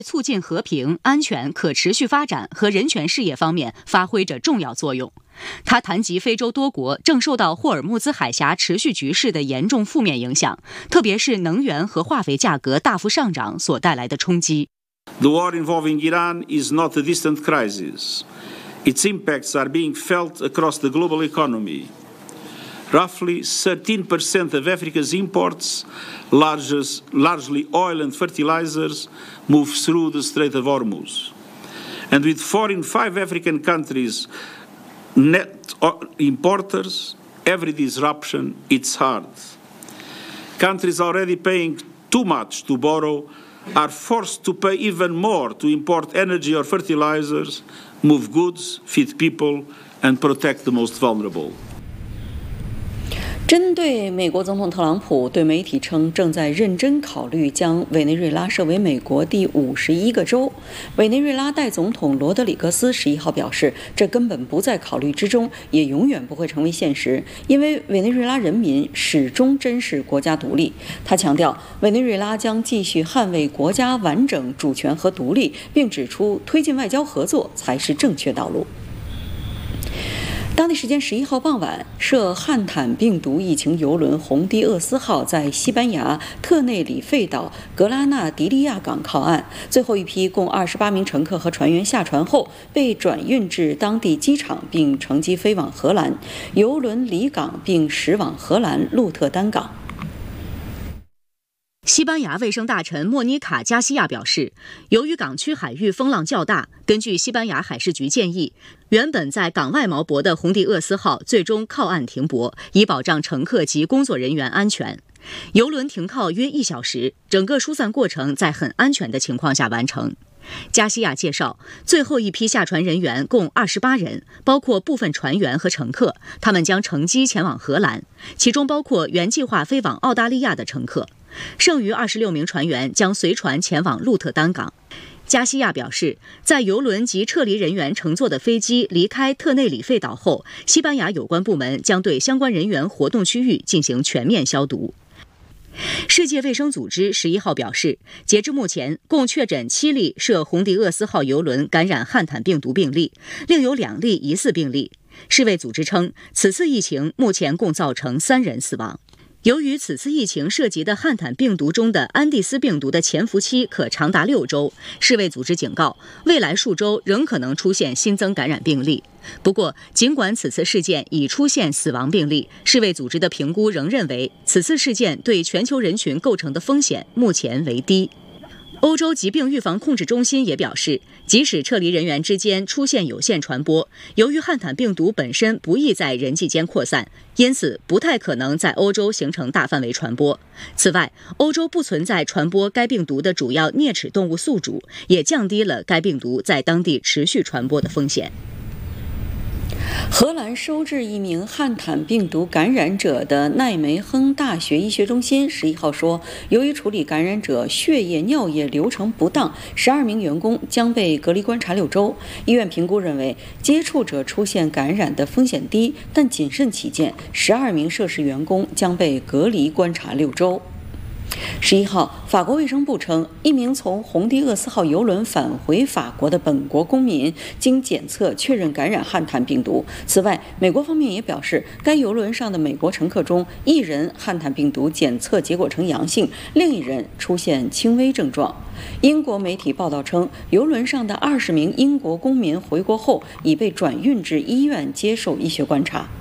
促进和平、安全、可持续发展和人权事业方面发挥着重要作用。他谈及非洲多国正受到霍尔木兹海峡持续局势的严重负面影响，特别是能源和化肥价格大幅上涨所带来的冲击。 The war involving Iran is not a distant crisis. Its impacts are being felt across the global economy. Roughly 13% of Africa's imports, largely oil and fertilizers, move through the Strait of Hormuz. And with 4 in 5 African countries net importers, every disruption hits hard. Countries already paying too much to borrow are forced to pay even more to import energy or fertilizers, move goods, feed people, and protect the most vulnerable. 针对美国总统特朗普对媒体称正在认真考虑将委内瑞拉设为美国第51个州，委内瑞拉代总统罗德里格斯11号表示，这根本不在考虑之中，也永远不会成为现实，因为委内瑞拉人民始终珍视国家独立。他强调，委内瑞拉将继续捍卫国家完整、主权和独立，并指出推进外交合作才是正确道路。当地时间11号傍晚，涉汉坦病毒疫情邮轮红迪厄斯号在西班牙特内里费岛格拉纳迪利亚港靠岸，最后一批共28名乘客和船员下船后被转运至当地机场，并乘机飞往荷兰。邮轮离港并驶往荷兰鹿特丹港。 西班牙卫生大臣莫妮卡·加西亚表示，由于港区海域风浪较大，根据西班牙海事局建议，原本在港外锚泊的红迪厄斯号最终靠岸停泊，以保障乘客及工作人员安全。邮轮停靠约1小时，整个疏散过程在很安全的情况下完成。加西亚介绍，最后一批下船人员共28人，包括部分船员和乘客，他们将乘机前往荷兰，其中包括原计划飞往澳大利亚的乘客。剩余26名船员将随船前往鹿特丹港。加西亚表示，在邮轮及撤离人员乘坐的飞机离开特内里费岛后，西班牙有关部门将对相关人员活动区域进行全面消毒。世界卫生组织11号表示，截至目前，共确诊7例涉红迪厄斯号邮轮感染汉坦病毒病例，另有2例疑似病例。世卫组织称，此次疫情目前共造成3人死亡。由于此次疫情涉及的汉坦病毒中的安第斯病毒的潜伏期可长达6周，世卫组织警告，未来数周仍可能出现新增感染病例。不过，尽管此次事件已出现死亡病例，世卫组织的评估仍认为，此次事件对全球人群构成的风险目前为低。欧洲疾病预防控制中心也表示，即使撤离人员之间出现有限传播，由于汉坦病毒本身不易在人际间扩散，因此不太可能在欧洲形成大范围传播。此外，欧洲不存在传播该病毒的主要啮齿动物宿主，也降低了该病毒在当地持续传播的风险。 荷兰收治一名汉坦病毒感染者的奈梅亨大学医学中心11号说，由于处理感染者血液、尿液流程不当，12名员工将被隔离观察6周。医院评估认为，接触者出现感染的风险低，但谨慎起见，12名涉事员工将被隔离观察6周。11号，法国卫生部称，一名从红迪厄斯号邮轮返回法国的本国公民经检测确认感染汉坦病毒。此外，美国方面也表示，该邮轮上的美国乘客中，1人汉坦病毒检测结果呈阳性，另1人出现轻微症状。英国媒体报道称，邮轮上的20名英国公民回国后已被转运至医院接受医学观察。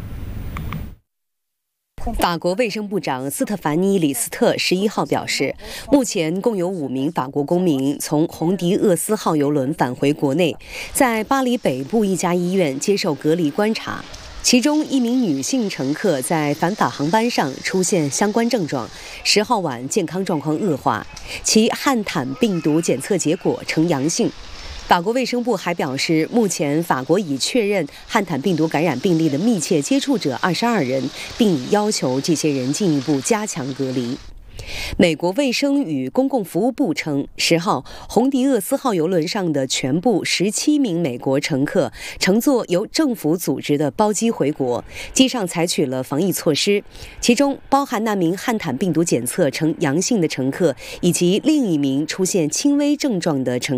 法国卫生部长斯特凡尼·李斯特11号表示，目前共有5名法国公民从红迪厄斯号邮轮返回国内，在巴黎北部一家医院接受隔离观察。其中1名女性乘客在返法航班上出现相关症状，10号晚健康状况恶化，其汉坦病毒检测结果呈阳性。法国卫生部还表示，目前法国已确认汉坦病毒感染病例的密切接触者22人，并已要求这些人进一步加强隔离。美国卫生与公共服务部称，10号红迪厄斯号邮轮上的全部17名美国乘客乘坐由政府组织的包机回国，机上采取了防疫措施，其中包含那名汉坦病毒检测呈阳性的乘客以及另一名出现轻微症状的乘客。